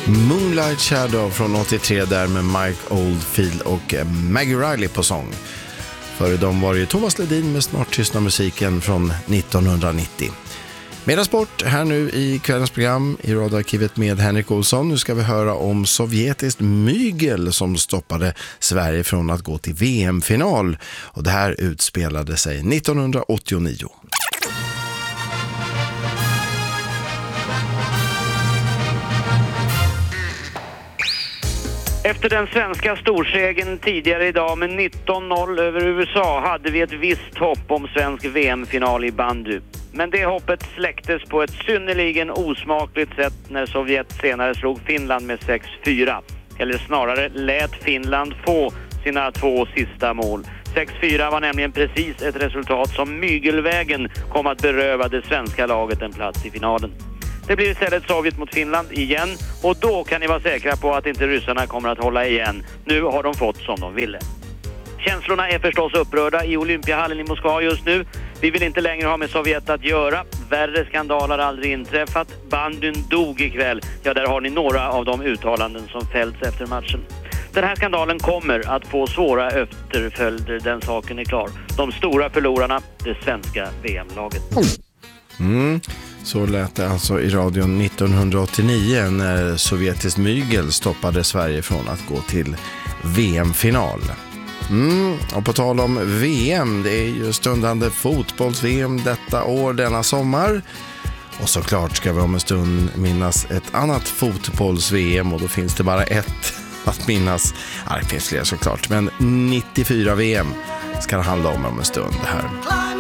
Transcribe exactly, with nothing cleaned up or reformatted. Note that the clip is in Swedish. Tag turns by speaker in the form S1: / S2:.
S1: Moonlight Shadow från åttiotre där med Mike Oldfield och Maggie Riley på sång. Före dem var det Thomas Ledin med Snart tystna musiken från nittonhundranittio. Mera sport här nu i kvällens program i radioarkivet med Henrik Olsson. Nu ska vi höra om sovjetiskt mygel som stoppade Sverige från att gå till V M-final. Och det här utspelade sig nittonhundraåttionio.
S2: Efter den svenska storsegern tidigare idag med nitton noll över U S A hade vi ett visst hopp om svensk V M-final i bandy. Men det hoppet släcktes på ett synnerligen osmakligt sätt när Sovjet senare slog Finland med sex fyra. Eller snarare lät Finland få sina två sista mål. sex fyra var nämligen precis ett resultat som mygelvägen kom att beröva det svenska laget en plats i finalen. Det blir istället Sovjet mot Finland igen och då kan ni vara säkra på att inte ryssarna kommer att hålla igen. Nu har de fått som de ville. Känslorna är förstås upprörda i Olympiahallen i Moskva just nu. Vi vill inte längre ha med Sovjet att göra. Värre skandaler har aldrig inträffat. Bandyn dog ikväll. Ja, där har ni några av de uttalanden som fällts efter matchen. Den här skandalen kommer att få svåra efterföljder, den saken är klar. De stora förlorarna, det svenska V M-laget.
S1: Mm. Så lät det alltså i radion nittonhundraåttionio när sovjetiskt mygel stoppade Sverige från att gå till V M-final. Mm, och på tal om V M, det är ju stundande fotbolls-V M detta år, denna sommar. Och såklart ska vi om en stund minnas ett annat fotbolls-V M och då finns det bara ett att minnas. Ja, det finns fler såklart, men nittiofyra V M ska det handla om om en stund här.